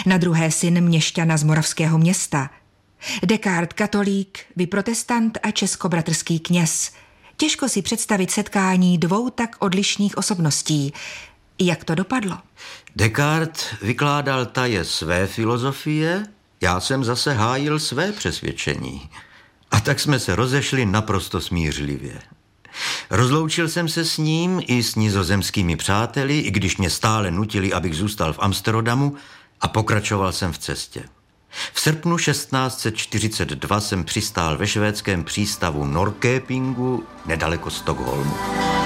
na druhé syn měšťana z moravského města. Descartes katolík, vy protestant a českobratrský kněz. Těžko si představit setkání dvou tak odlišných osobností. Jak to dopadlo? Descartes vykládal taje své filozofie, já jsem zase hájil své přesvědčení. A tak jsme se rozešli naprosto smířlivě. Rozloučil jsem se s ním i s nizozemskými přáteli, i když mě stále nutili, abych zůstal v Amsterdamu, a pokračoval jsem v cestě. V srpnu 1642 jsem přistál ve švédském přístavu Norrköpingu nedaleko Stockholmu.